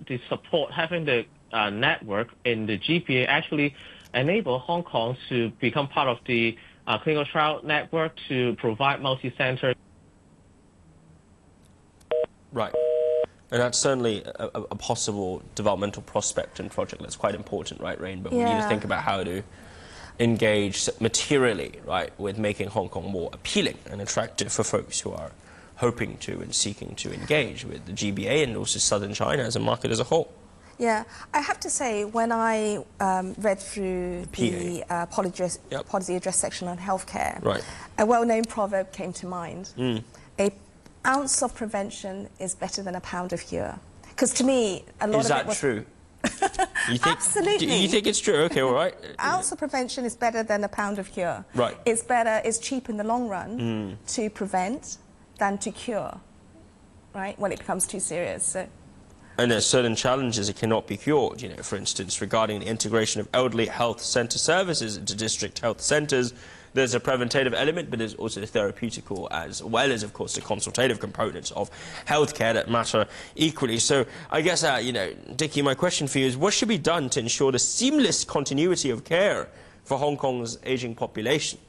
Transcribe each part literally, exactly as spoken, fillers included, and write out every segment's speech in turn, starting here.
the support, having the uh, network in the G P A actually enable Hong Kong to become part of the uh, clinical trial network to provide multi-center. Right. And that's certainly a, a possible developmental prospect and project that's quite important, right, Rainbow? Yeah. We need to think about how to engage materially, right, with making Hong Kong more appealing and attractive for folks who are hoping to and seeking to engage with the G B A and also southern China as a market as a whole. Yeah, I have to say, when I um, read through the, the uh, policy, yep. policy address section on healthcare, right. a well-known proverb came to mind. Mm. A ounce of prevention is better than a pound of cure. Because to me, a lot is of it was... Is that true? You think, Absolutely. Do you think it's true? Okay, all right. Ounce of prevention is better than a pound of cure. Right. It's better, it's cheap in the long run mm. to prevent than to cure, right, when it becomes too serious. So. And there's certain challenges that cannot be cured, you know, for instance, regarding the integration of elderly health centre services into district health centres. There's a preventative element, but there's also the therapeutical as well as, of course, the consultative components of healthcare that matter equally. So I guess, uh, you know, Dickie, my question for you is, what should be done to ensure the seamless continuity of care for Hong Kong's ageing population?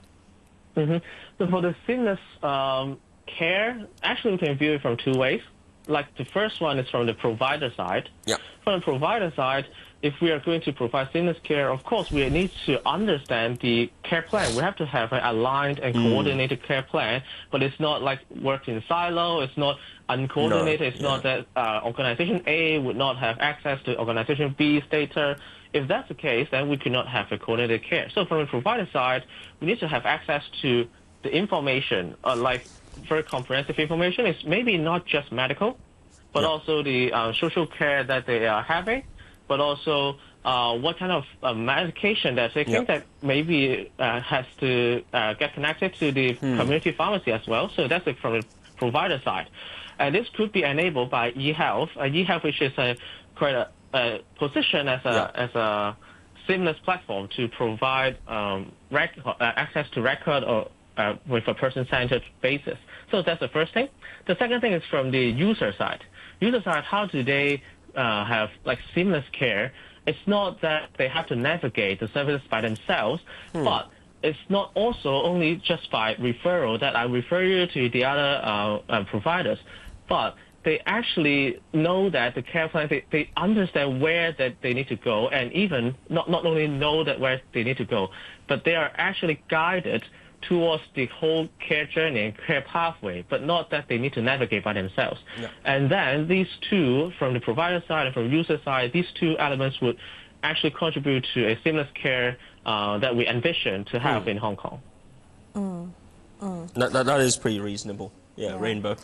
Mm-hmm. So for the seamless um, care, actually we can view it from two ways. Like the first one is from the provider side. Yeah. From the provider side, if we are going to provide seamless care, of course, we need to understand the care plan. We have to have an aligned and mm. coordinated care plan, but it's not like work in silo. It's not uncoordinated. No. It's yeah. not that uh, organization A would not have access to organization B's data. If that's the case, then we cannot have a coordinated care. So from the provider side, we need to have access to the information, uh, like very comprehensive information. It's maybe not just medical, but yeah. also the uh, social care that they are having, but also uh, what kind of uh, medication they're taking yeah. that maybe uh, has to uh, get connected to the hmm. community pharmacy as well. So that's it from the provider side. And this could be enabled by eHealth, uh, eHealth which is a, quite a, a position as a, yeah. as a seamless platform to provide um, rec uh, access to record or Uh, with a person-centered basis. So that's the first thing. The second thing is from the user side. User side, how do they uh, have like seamless care? It's not that they have to navigate the services by themselves, hmm. but it's not also only just by referral that I refer you to the other uh, uh, providers, but they actually know that the care plan, they, they understand where that they need to go, and even not, not only know that where they need to go, but they are actually guided towards the whole care journey and care pathway, but not that they need to navigate by themselves. Yeah. And then these two, from the provider side and from user side, these two elements would actually contribute to a seamless care uh, that we envision to have mm. in Hong Kong. Mm. Mm. That, that, that is pretty reasonable. Yeah, yeah. Rainbow.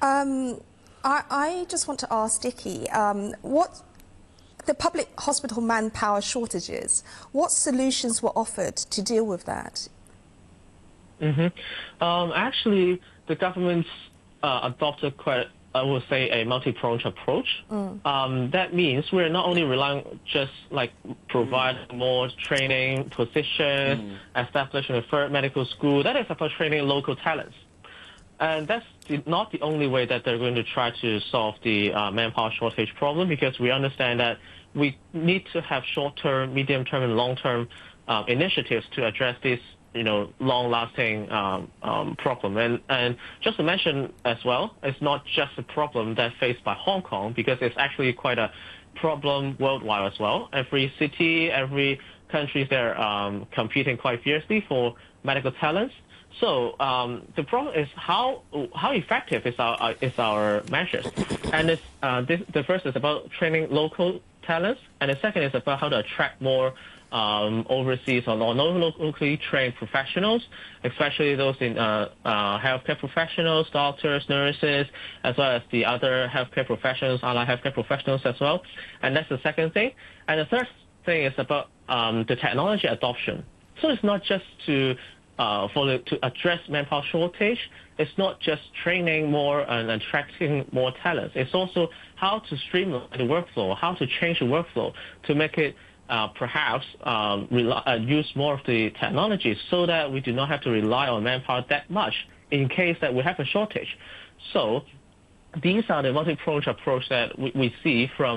Um, I, I just want to ask Dickie, um, what the public hospital manpower shortages, what solutions were offered to deal with that? Mm-hmm. um, actually, the government uh, adopted quite, I would say, a multi-pronged approach. Mm. Um, that means we're not only relying just like providing mm. more training positions, mm. establishing a third medical school. That is about training local talents. And that's the, not the only way that they're going to try to solve the uh, manpower shortage problem, because we understand that we need to have short-term, medium-term, and long-term uh, initiatives to address this you know, long-lasting um, um, problem. And, and just to mention as well, it's not just a problem that's faced by Hong Kong, because it's actually quite a problem worldwide as well. Every city, every country, they're um, competing quite fiercely for medical talents. So um, the problem is how how effective is our uh, is our measures. And it's, uh, this, the first is about training local talents, and the second is about how to attract more Um, overseas or non-locally trained professionals, especially those in uh, uh, healthcare professionals, doctors, nurses, as well as the other healthcare professionals, allied healthcare professionals as well. And that's the second thing. And the third thing is about um, the technology adoption. So it's not just to uh, for the, to address manpower shortage. It's not just training more and attracting more talents. It's also how to streamline the workflow, how to change the workflow to make it Uh, perhaps um, rely, uh, use more of the technology so that we do not have to rely on manpower that much in case that we have a shortage. So these are the multi-pronged approach that we, we see from